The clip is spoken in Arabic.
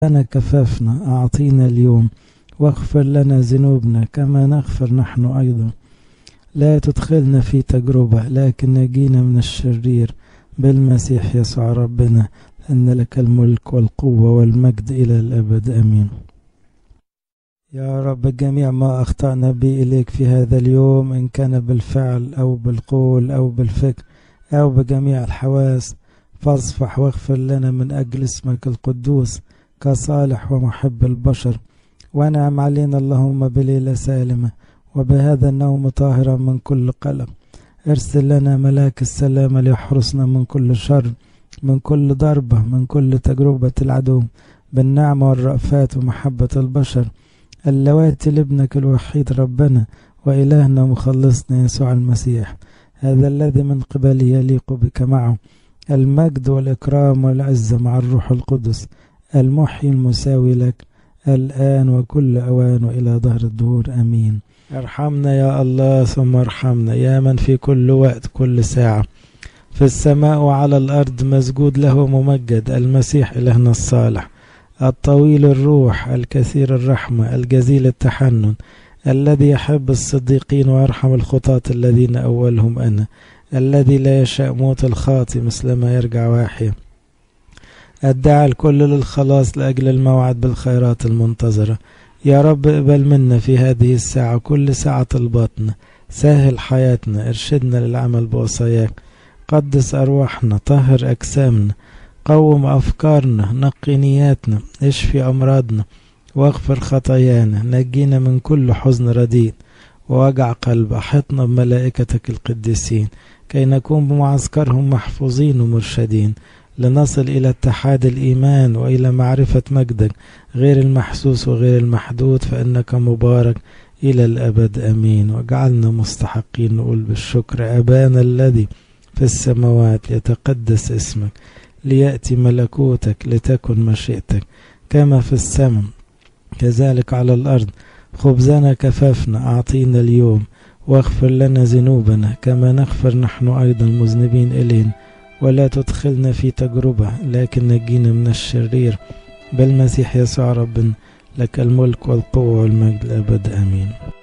لنا كفافنا أعطينا اليوم، واغفر لنا ذنوبنا كما نغفر نحن أيضا، لا تدخلنا في تجربة لكن نجينا من الشرير، بالمسيح يسوع ربنا، أن لك الملك والقوة والمجد إلى الأبد آمين. يا رب جميع ما أخطأنا به إليك في هذا اليوم، إن كان بالفعل أو بالقول أو بالفكر أو بجميع الحواس، فاصفح واغفر لنا من أجل اسمك القدوس كصالح ومحب البشر، وانعم علينا اللهم بليلة سالمة وبهذا النوم طاهرا من كل قلق. ارسل لنا ملاك السلام ليحرسنا من كل شر، من كل ضربة، من كل تجربة العدو، بالنعمة والرأفات ومحبة البشر، اللواتي لابنك الوحيد ربنا وإلهنا مخلصنا يسوع المسيح، هذا الذي من قبله يليق بك معه المجد والإكرام والعزة مع الروح القدس، المحيي المساوي لك الآن وكل أوان وإلى دهر الدهور آمين. ارحمنا يا الله ثم ارحمنا، يا من في كل وقت كل ساعة في السماء وعلى الأرض مسجود له ممجد، المسيح إلهنا الصالح الطويل الروح الكثير الرحمة الجزيل التحنن، الذي يحب الصديقين ويرحم الخطاة الذين أولهم أنا، الذي لا يشاء موت الخاطئ مثلما يرجع واحيا، الداعي الكل للخلاص لأجل الموعد بالخيرات المنتظرة. يا رب اقبل منا في هذه الساعة كل ساعة الباطنة، سهل حياتنا، ارشدنا للعمل بوصاياك، قدس أرواحنا، طهر أجسامنا، قوم أفكارنا، نقي نياتنا، اشفي أمراضنا واغفر خطايانا، نجينا من كل حزن رديء ووجع قلب، أحطنا بملائكتك القديسين كي نكون بمعسكرهم محفوظين ومرشدين، لنصل إلى اتحاد الإيمان وإلى معرفة مجدك غير المحسوس وغير المحدود، فإنك مبارك إلى الأبد آمين. واجعلنا مستحقين نقول بالشكر: أبانا الذي في السماوات يتقدس اسمك، ليأتي ملكوتك، لتكن مشيئتك كما في السماء كذلك على الأرض. خبزنا كفافنا أعطينا اليوم، واغفر لنا ذنوبنا كما نغفر نحن أيضا المذنبين إلينا، ولا تدخلنا في تجربة لكن نجينا من الشرير، بالمسيح يسوع ربنا، لك الملك والقوة والمجد الأبد آمين.